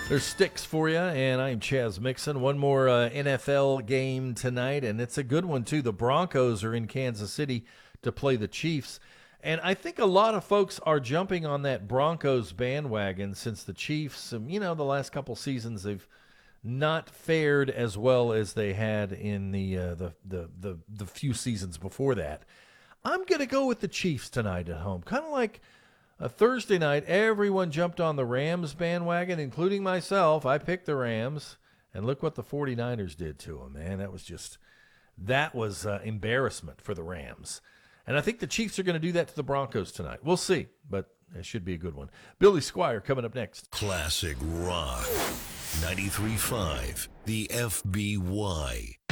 There's sticks for you, and I'm Chaz Mixon. One more NFL game tonight, and it's a good one, too. The Broncos are in Kansas City to play the Chiefs. And I think a lot of folks are jumping on that Broncos bandwagon since the Chiefs, the last couple seasons, they've not fared as well as they had in the few seasons before that. I'm going to go with the Chiefs tonight at home, kind of like a Thursday night, everyone jumped on the Rams bandwagon, including myself. I picked the Rams, and look what the 49ers did to them, man. That was embarrassment for the Rams. And I think the Chiefs are going to do that to the Broncos tonight. We'll see, but it should be a good one. Billy Squire coming up next. Classic Rock 93.5, the FBY.